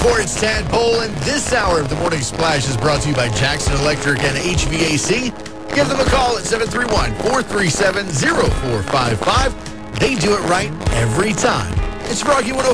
It's Tadpole, and this hour of the Morning Splash is brought to you by Jackson Electric and HVAC. Give them a call at 731-437-0455. They do it right every time. It's Rocky 105.